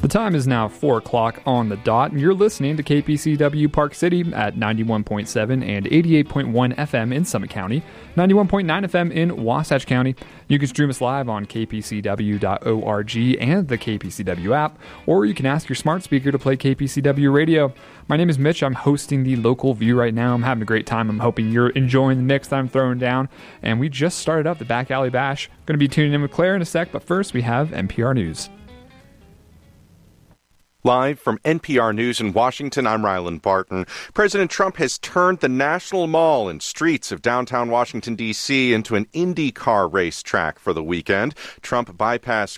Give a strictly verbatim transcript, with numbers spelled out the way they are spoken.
The time is now four o'clock on the dot, and you're listening to K P C W Park City at ninety-one point seven and eighty-eight point one F M in Summit County, ninety-one point nine F M in Wasatch County. You can stream us live on k p c w dot org and the K P C W app, or you can ask your smart speaker to play K P C W radio. My name is Mitch. I'm hosting the local view right now. I'm having a great time. I'm hoping you're enjoying the mix that I'm throwing down. And we just started up the Back Alley Bash. Going to be tuning in with Claire in a sec, but first we have N P R News. Live from N P R News in Washington, I'm Ryland Barton. President Trump has turned the National Mall and streets of downtown Washington, D C into an IndyCar racetrack for the weekend. Trump bypassed